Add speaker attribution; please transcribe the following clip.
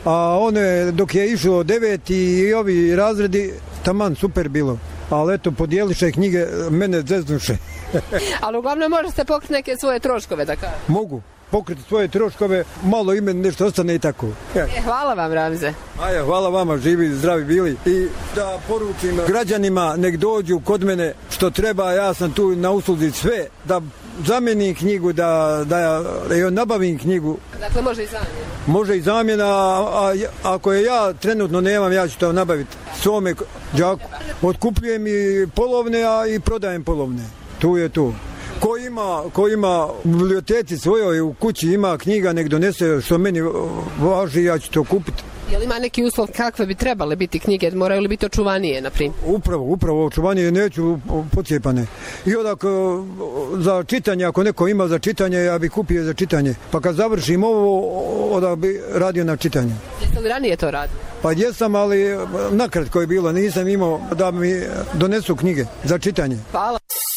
Speaker 1: a one dok je išlo 9. i ovi razredi, taman super bilo. Ali eto, podijeliše knjige, mene zeznuše.
Speaker 2: Ali uglavnom možete pokriti neke svoje troškove, da kažem.
Speaker 1: Mogu pokriti svoje troškove, malo ime nešto ostane i tako.
Speaker 2: Hvala vam, Ramze.
Speaker 1: Hvala vama, živi, zdravi bili. I da poručim građanima, nek dođu kod mene što treba, ja sam tu na usluzi sve, da zamenim knjigu, da joj nabavim knjigu.
Speaker 2: Dakle, može i zamjena.
Speaker 1: Može i zamjena, a ako je ja trenutno nemam, ja ću to nabaviti svome đaku. Otkupljujem i polovne, a i prodajem polovne. Tu je tu. Ko ima u biblioteci svojoj u kući ima knjiga, nek donese što meni važi, ja ću to kupiti.
Speaker 2: Je li ima neki uslov kakve bi trebale biti knjige? Moraju li biti očuvanije, na primjer?
Speaker 1: Upravo očuvanije, neću pocijepane. I odak za čitanje, ako neko ima za čitanje, ja bi kupio za čitanje. Pa kad završim ovo, onda bi radio na čitanje.
Speaker 2: Jeste li ranije to radio?
Speaker 1: Pa jesam, ali nakratko je bilo, nisam imao da mi donesu knjige za čitanje.
Speaker 2: Hvala.